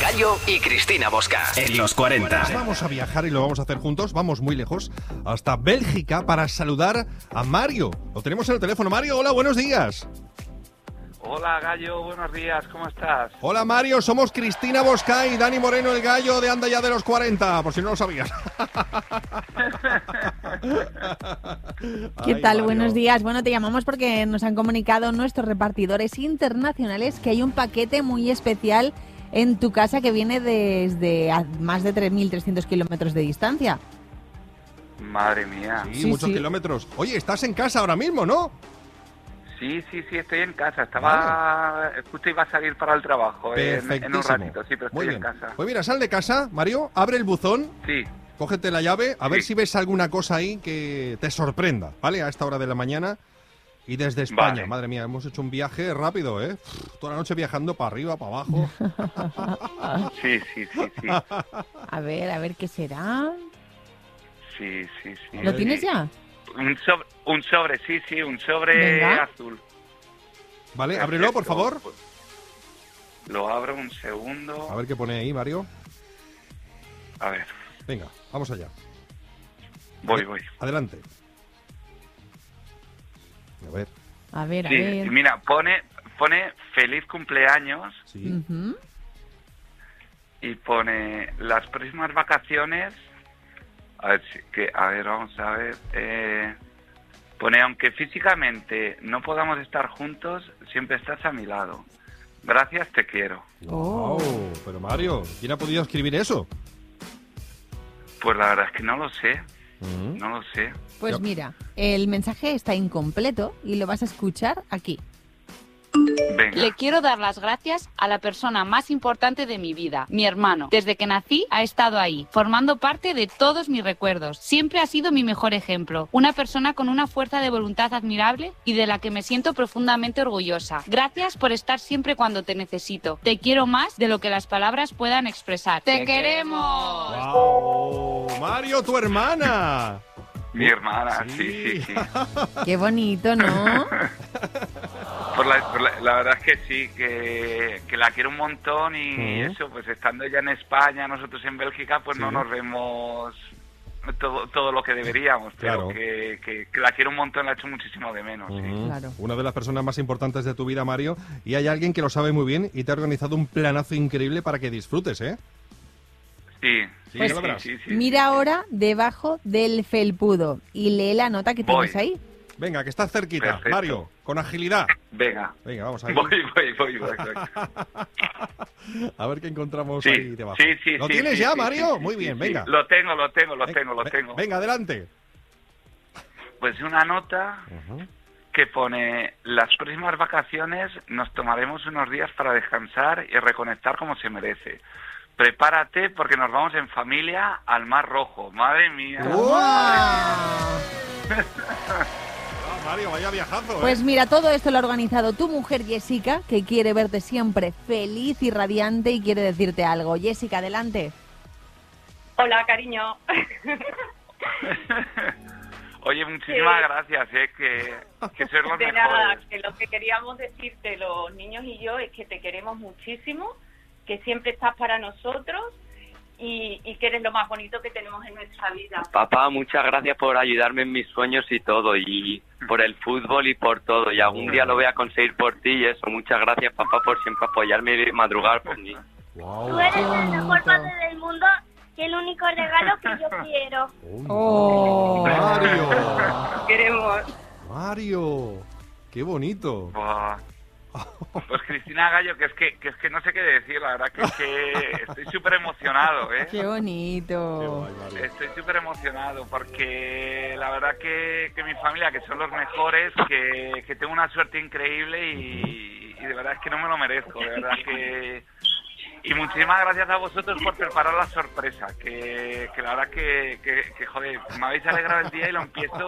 Gallo y Cristina Bosca en los 40. Vamos a viajar y lo vamos a hacer juntos, vamos muy lejos, hasta Bélgica para saludar a Mario. Lo tenemos en el teléfono. Mario, hola, buenos días. Hola Gallo, buenos días, ¿cómo estás? Hola Mario, somos Cristina Bosca y Dani Moreno, el Gallo de Anda Ya de los 40, por si no lo sabías. ¿Qué Ay, tal? Mario. Buenos días. Bueno, te llamamos porque nos han comunicado nuestros repartidores internacionales que hay un paquete muy especial en tu casa que viene desde a más de 3.300 kilómetros de distancia. Madre mía. Sí, Sí, muchos sí. kilómetros. Oye, estás en casa ahora mismo, ¿no? Sí, estoy en casa. Estaba... Justo iba a salir para el trabajo en un Perfectísimo. ratito, sí, pero Muy estoy en bien. casa. Pues mira, sal de casa, Mario, abre el buzón, Sí, cógete la llave, a ver Sí. si ves alguna cosa ahí que te sorprenda, ¿vale? A esta hora de la mañana y desde España. Vale. Madre mía, hemos hecho un viaje rápido, ¿eh? Toda la noche viajando para arriba, para abajo. sí. A ver qué será. Sí. ¿Lo tienes ya? Un sobre, sí, un sobre Venga. azul. ¿Vale? Perfecto. Ábrelo, por favor. Lo abro un segundo. A ver qué pone ahí, Mario. A ver, Venga, vamos allá. voy. Adelante. A ver, A ver, a Sí, ver. mira, pone feliz cumpleaños sí. Ujú. y pone las próximas vacaciones. A ver, vamos a ver. Pone, aunque físicamente no podamos estar juntos, siempre estás a mi lado. Gracias, te quiero. Oh. Wow, pero Mario, ¿quién ha podido escribir eso? Pues la verdad es que no lo sé, Mm. no lo sé. Pues Ya. mira, el mensaje está incompleto y lo vas a escuchar aquí. Venga. Le quiero dar las gracias a la persona más importante de mi vida, mi hermano. Desde que nací ha estado ahí, formando parte de todos mis recuerdos. Siempre ha sido mi mejor ejemplo. Una persona con una fuerza de voluntad admirable y de la que me siento profundamente orgullosa. Gracias por estar siempre cuando te necesito. Te quiero más de lo que las palabras puedan expresar. ¡Te queremos! ¡Wow! Mario, tu hermana. Mi hermana, Sí. sí. Qué bonito, ¿no? Pues la verdad es que sí, que la quiero un montón y Ujú. eso, pues estando ella en España, nosotros en Bélgica, pues Sí. no nos vemos todo lo que deberíamos, pero Claro. que la quiero un montón, la echo muchísimo de menos. Sí. Ujú. Claro. Una de las personas más importantes de tu vida, Mario, y hay alguien que lo sabe muy bien y te ha organizado un planazo increíble para que disfrutes, ¿eh? Sí, Sí, Pues ya lo verás. sí. Mira ahora debajo del felpudo y lee la nota que Voy. tienes ahí. Venga, que estás cerquita, Perfecto. Mario, con agilidad. Venga, Venga, vamos ahí. voy. A ver qué encontramos Sí, ahí debajo. sí, ¿Lo sí, tienes sí, ya, sí, Mario? sí, Muy sí, bien, sí. venga. Lo tengo. Venga, adelante. Pues una nota Ujú. que pone, las próximas vacaciones nos tomaremos unos días para descansar y reconectar como se merece. Prepárate porque nos vamos en familia al Mar Rojo. Madre mía. Mario, vaya viajazo, ¿eh? Pues mira, todo esto lo ha organizado tu mujer Jessica, que quiere verte siempre feliz y radiante y quiere decirte algo. Jessica, adelante. Hola, cariño. Oye, muchísimas Sí. gracias, que sois los De nada, mejores. que lo que queríamos decirte los niños y yo es que te queremos muchísimo, que siempre estás para nosotros y que eres lo más bonito que tenemos en nuestra vida. Papá, muchas gracias por ayudarme en mis sueños y todo, y por el fútbol y por todo, y algún día lo voy a conseguir por ti y eso. Muchas gracias, papá, por siempre apoyarme y madrugar por mí. Wow. Tú eres Qué el mejor bonito. padre del mundo y el único regalo que yo quiero. Oh. Mario, Queremos. Mario, qué bonito. Buah. Pues Cristina Gallo, que es que no sé qué decir, la verdad que es que estoy súper emocionado, ¿eh? Qué bonito. Qué guay, Mario. Estoy súper emocionado porque la verdad que mi familia, que son los mejores, que tengo una suerte increíble y de verdad es que no me lo merezco, de verdad que... Y muchísimas gracias a vosotros por preparar la sorpresa, que la verdad que joder, me habéis alegrado el día y lo empiezo